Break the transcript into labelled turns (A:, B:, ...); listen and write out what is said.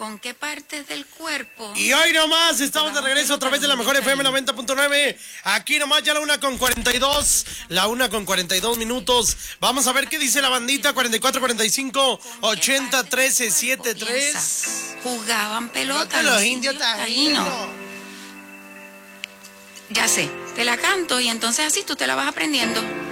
A: con qué partes del cuerpo.
B: Y hoy nomás estamos de regreso a través de la mejor FM 90.9. Aquí nomás ya la 1:42. La 1:42 minutos. Vamos a ver qué dice la bandita. 4445 80 13 73.
A: Jugaban pelota.
B: Los indios taínos.
A: Ya sé, te la canto y entonces así tú te la vas aprendiendo.